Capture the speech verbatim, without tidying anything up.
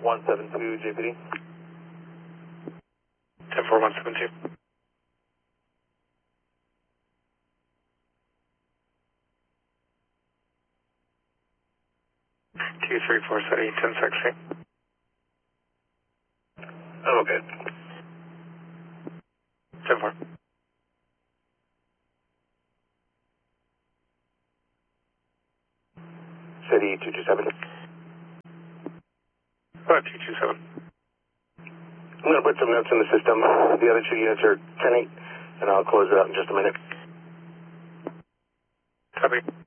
one seven two J P D. ten four one seven two. two three four seven eight ten six three. Oh, okay. ten four. City two two seven. Uh, two two seven. I'm going to put some notes in the system. The other two units are ten eight, and I'll close it out in just a minute. Copy.